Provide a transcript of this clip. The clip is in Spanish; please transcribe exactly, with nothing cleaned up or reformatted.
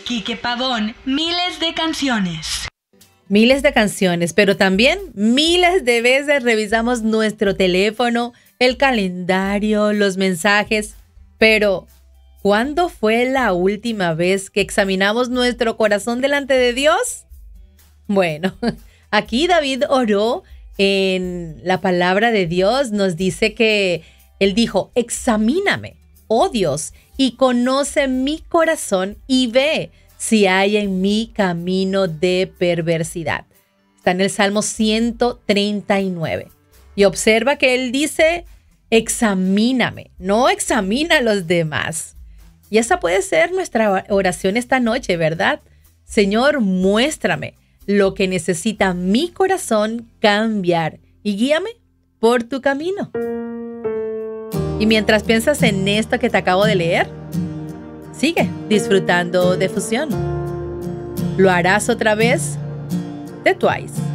Quique Pavón, miles de canciones. Miles de canciones, pero también miles de veces revisamos nuestro teléfono, el calendario, los mensajes. Pero, ¿cuándo fue la última vez que examinamos nuestro corazón delante de Dios? Bueno, aquí David oró en la palabra de Dios. Nos dice que él dijo, examíname, oh Dios, y conoce mi corazón y ve si hay en mí camino de perversidad. Está en el Salmo ciento treinta y nueve. Y observa que él dice, examíname, no examina a los demás. Y esa puede ser nuestra oración esta noche, ¿verdad? Señor, muéstrame lo que necesita mi corazón cambiar y guíame por tu camino. Y mientras piensas en esto que te acabo de leer, sigue disfrutando de Fusión. Lo harás otra vez de Twice.